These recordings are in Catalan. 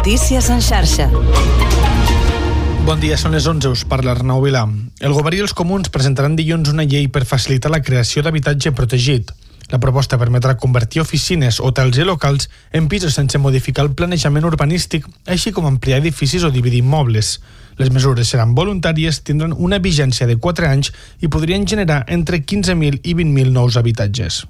Notícies en xarxa. Bon dia, són les 11, us parla Arnau Vilà. El Govern i els comuns presentaran dilluns una llei per facilitar la creació d'habitatge protegit. La proposta permetrà convertir oficines, hotels i locals en pisos sense modificar el planejament urbanístic, així com ampliar edificis o dividir immobles. Les mesures seran voluntàries, tindran una vigència de 4 anys i podrien generar entre 15.000 i 20.000 nous habitatges.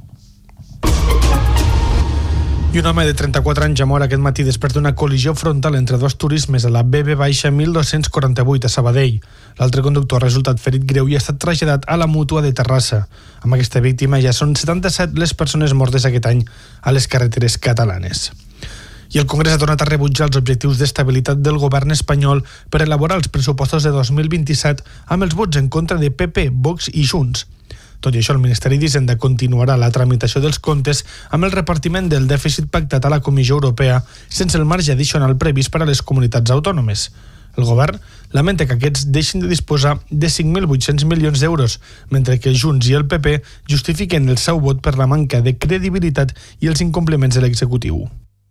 I un home de 34 anys ja mor aquest matí després d'una col·lisió frontal entre dos turismes a la BB-1248 a Sabadell. L'altre conductor ha resultat ferit greu i ha estat traslladat a la Mútua de Terrassa. Amb aquesta víctima ja són 77 les persones mortes aquest any a les carreteres catalanes. I el Congrés ha tornat a rebutjar els objectius d'estabilitat del govern espanyol per elaborar els pressupostos de 2027 amb els vots en contra de PP, Vox i Junts. Tot i això, el Ministeri d'Hisenda continuarà la tramitació dels comptes amb el repartiment del dèficit pactat a la Comissió Europea sense el marge addicional previst per a les comunitats autònomes. El govern lamenta que aquests deixin de disposar de 5.800 milions d'euros, mentre que Junts i el PP justifiquen el seu vot per la manca de credibilitat i els incompliments de l'executiu.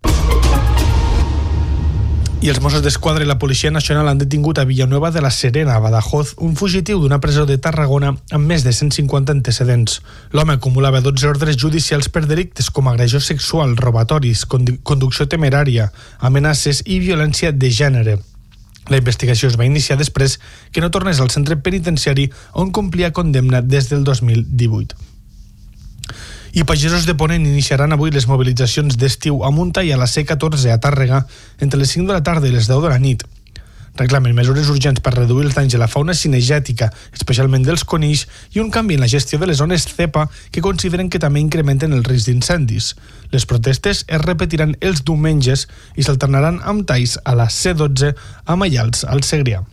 I els Mossos d'Esquadra i la Policia Nacional han detingut a Villanueva de la Serena, a Badajoz, un fugitiu d'una presó de Tarragona amb més de 150 antecedents. L'home acumulava 12 ordres judicials per delictes com agressió sexual, robatoris, conducció temerària, amenaces i violència de gènere. La investigació es va iniciar després que no tornés al centre penitenciari on complia condemna des del 2018. I pagesos de Ponent iniciaran avui les mobilitzacions d'estiu a Munta i a la C14 a Tàrrega entre les 5 de la tarda i les 10 de la nit. Reclamen mesures urgents per reduir els danys a la fauna cinegètica, especialment dels conills, i un canvi en la gestió de les zones CEPA que consideren que també incrementen el risc d'incendis. Les protestes es repetiran els diumenges i s'alternaran amb talls a la C12 a Maials, al Segrià.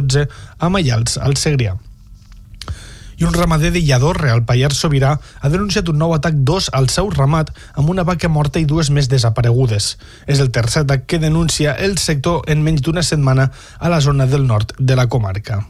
I un ramader de Lladorre, al Pallars Sobirà, ha denunciat un nou atac d'ós al seu ramat amb una vaca morta i 2 més desaparegudes. És el tercer atac que denuncia el sector en menys d'una setmana a la zona del nord de la comarca.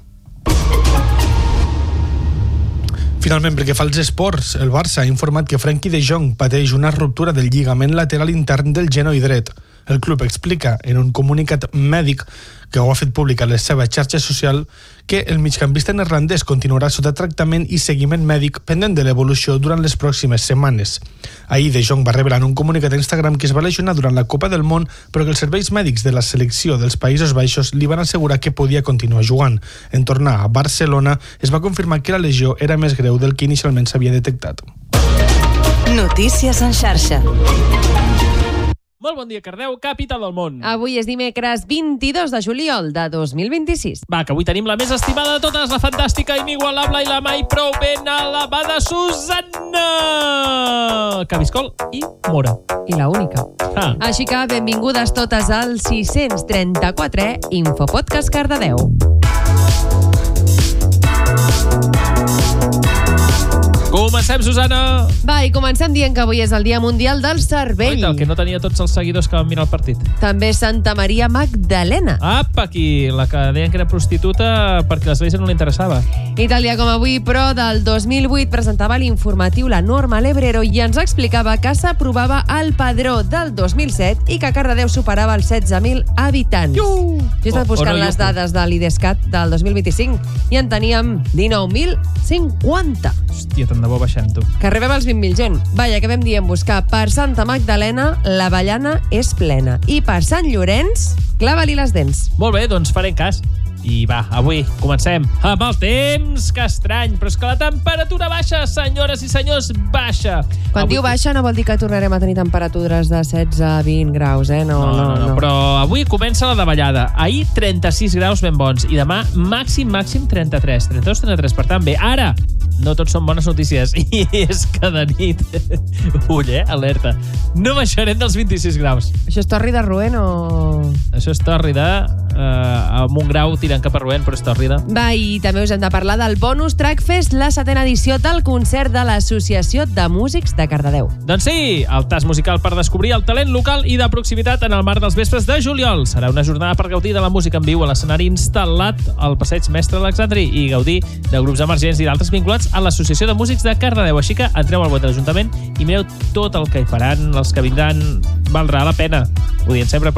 Finalment, pel que fa als esports, el Barça ha informat que Frenkie de Jong pateix una ruptura del lligament lateral intern del genoll dret. El club explica en un comunicat mèdic que ho ha fet públic a la seva xarxa social que el migcampista neerlandès continuarà sota tractament i seguiment mèdic pendent de l'evolució durant les pròximes setmanes. Ahir De Jong va revelar en un comunicat a Instagram que es va lesionar durant la Copa del Món, però que els serveis mèdics de la selecció dels Països Baixos li van assegurar que podia continuar jugant. En tornar a Barcelona es va confirmar que la lesió era més greu del que inicialment s'havia detectat. Notícies en xarxa. Molt bon dia, Cardeu, capital del món. Avui és dimecres 22 de juliol de 2026. Va, que avui tenim la més estimada de totes, la fantàstica, inigualable i la mai prou ben alabada Susanna Cabiscol i Mora. I la única. Així que benvingudes totes al 634è Infopodcast Cardedeu. Comencem, Susana! Va, i comencem dient que avui és el Dia Mundial del Cervell. Oita, el que no tenia tots els seguidors que van mirar el partit. També Santa Maria Magdalena. Apa, aquí, la que deien que era prostituta perquè l'església no li interessava. Itàlia com avui, però del 2008 presentava l'informatiu La Norma Lebrero i ens explicava que s'aprovava el padró del 2007 i que Cardedeu superava els 16.000 habitants. Jo he estat buscant les dades de l'IDESCAT del 2025 i en teníem 19.050. Hòstia, tant de bo baixem, tu. Que arribem als 20.000 gent. Vaja, que vam dir en buscar per Santa Magdalena, l'avellana és plena. I per Sant Llorenç, clava-li les dents. Molt bé, doncs farem cas. I va, avui comencem amb el temps, que estrany, però és que la temperatura baixa, senyores i senyors, baixa. Quan diu baixa no vol dir que tornarem a tenir temperatures de 16 a 20 graus, eh? No. Però avui comença la davallada. Ahir 36 graus ben bons i demà màxim 33, 32-33. Per tant, bé, ara no tots són bones notícies i és que de nit, ull, alerta, no baixarem dels 26 graus. Això és Torri de Roent o...? Això és Torri de... amb un grau tirant cap a Roent, però és Tòrrida. Va, i també us hem de parlar del Bonus Track Fest, la 7ª edició del concert de l'Associació de Músics de Cardedeu. Doncs sí, el tas musical per descobrir el talent local i de proximitat en el marc dels vespres de juliol. Serà una jornada per gaudir de la música en viu a l'escenari instal·lat al Passeig Mestre Alexandri i gaudir de grups emergents i d'altres vinculats a l'Associació de Músics de Cardedeu. Així que entreu al web de l'Ajuntament i mireu tot el que hi faran, els que vindran. Valdrà la pena. Ho diem sempre, però